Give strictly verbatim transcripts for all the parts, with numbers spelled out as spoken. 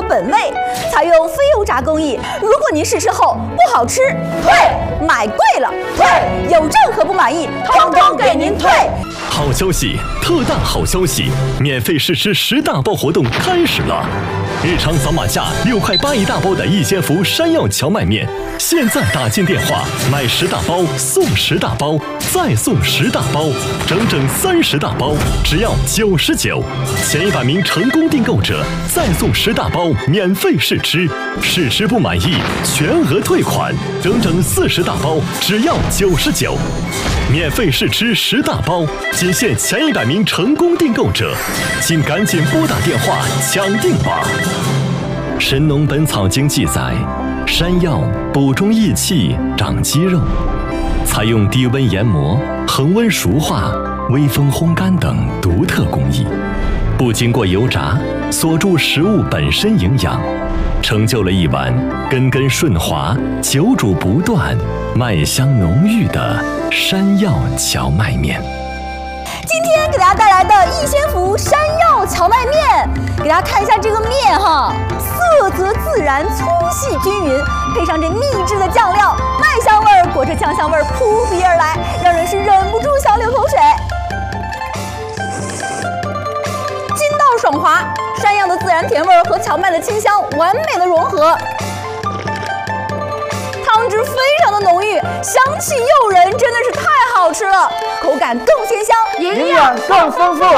本味，采用非油炸工艺。如果您试吃后不好吃，退；买贵了，退；有任何不满意，通通给您退。 好消息，特大好消息！免费试吃十大包活动开始了。日常扫码价六块八一大包的一千伏山药荞麦面，现在打进电话买十大包送十大包，再送十大包，整整三十大包，只要九十九。前一百名成功订购者再送十大包免费试吃，试吃不满意全额退款，整整四十大包，只要九十九。免费试吃十大包，仅限前一百名成功订购者，请赶紧拨打电话抢订吧。《神农本草经》记载，山药补中益气、长肌肉，采用低温研磨、恒温熟化、微风烘干等独特工艺，不经过油炸，锁住食物本身营养，成就了一碗根根顺滑、久煮不断、麦香浓郁的山药荞麦面。 今天给大家带来的逸仙福山药荞麦面，给大家看一下这个面哈，色泽自然，粗细均匀，配上这秘制的酱料，麦香味儿裹着酱香味儿扑鼻而来，让人是忍不住想流口水。筋道爽滑，山药的自然甜味儿和荞麦的清香完美的融合。汤汁非常的浓郁，香气诱人，真的是太好吃了，口感更鲜香， 营养更丰富。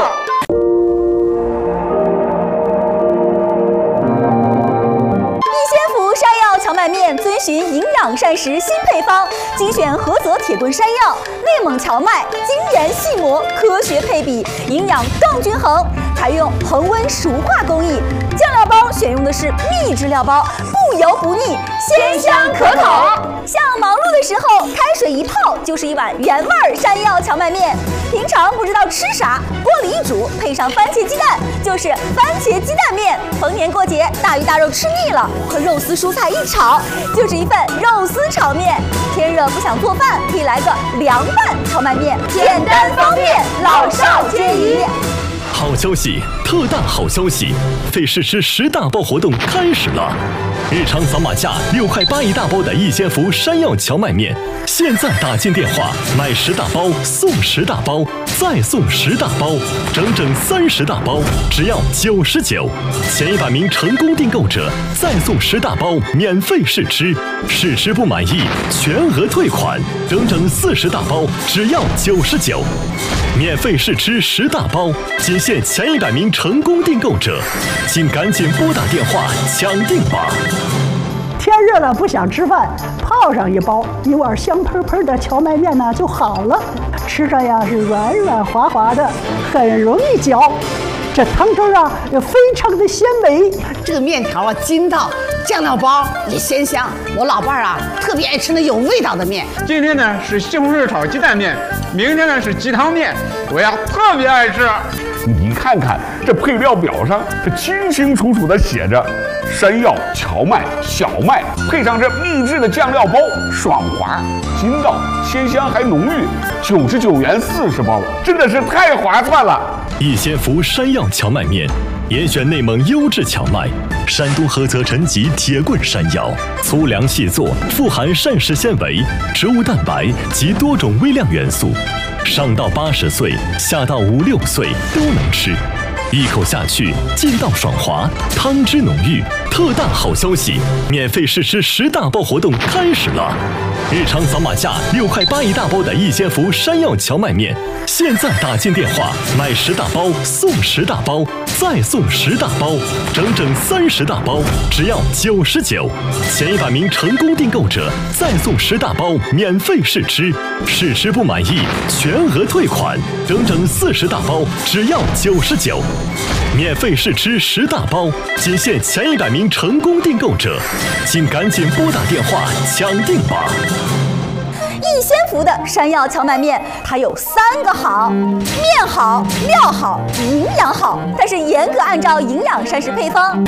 逸仙福山药荞麦面遵循营养膳食新配方，精选菏泽铁棍山药、内蒙荞麦，精研细磨，科学配比，营养更均衡。采用恒温熟化工艺，酱料包选用的是秘制料包，不油不腻，鲜香可口。像忙碌的时候，开水一泡就是一碗原味山药荞麦面。平常不知道吃啥，锅里一煮，配上番茄鸡蛋，就是番茄鸡蛋面。逢年过节，大鱼大肉吃腻了，和肉丝蔬菜一炒，就是一份肉丝炒面。天热不想做饭，可以来个凉拌荞麦面，简单方便，老少皆宜。 好消息，特大好消息！费试吃十大包活动开始了。日常扫码价六块八一大包的逸仙福山药荞麦面，现在打进电话买十大包送十大包，再送十大包，整整三十大包，只要九十九。前一百名成功订购者再送十大包免费试吃，试吃不满意全额退款，整整四十大包，只要九十九。免费试吃十大包，仅限前一百名成功订购者，请赶紧拨打电话抢订吧。 天热了不想吃饭，泡上一包，一碗香喷喷的荞麦面呢就好了，吃着呀是软软滑滑的，很容易嚼。这汤汁啊也非常的鲜美， 这个面条啊筋道，酱料包也鲜香。我老伴儿啊特别爱吃那有味道的面。 今天呢是西红柿炒鸡蛋面，明天呢是鸡汤面，我呀特别爱吃。 你看看这配料表上，这清清楚楚的写着山药、荞麦、小麦，配上这秘制的酱料包，爽滑、筋道、鲜香还浓郁，九十九元四十包，真的是太划算了。 逸仙福山药荞麦面，严选内蒙优质荞麦，山东菏泽陈集铁棍山药，粗粮细作，富含膳食纤维、植物蛋白及多种微量元素，上到八十岁，下到五六岁都能吃。一口下去，劲道爽滑，汤汁浓郁。特大好消息，免费试吃十大包活动开始了。日常扫码价六块八一大包的逸仙福山药荞麦面，现在打进电话买十大包送十大包，再送十大包，整整三十大包，只要九十九。前一百名成功订购者再送十大包免费试吃，试吃不满意全额退款，整整四十大包，只要九十九。免费试吃十大包，仅限前一百名成功订购者，请赶紧拨打电话抢订吧。 逸仙福的山药荞麦面，它有三个好：面好、料好、营养好。它是严格按照营养膳食配方。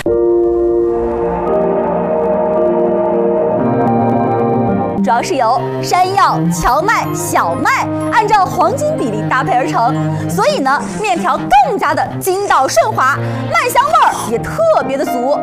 主要是由山药、荞麦、小麦按照黄金比例搭配而成，所以呢，面条更加的筋道顺滑，麦香味儿也特别的足。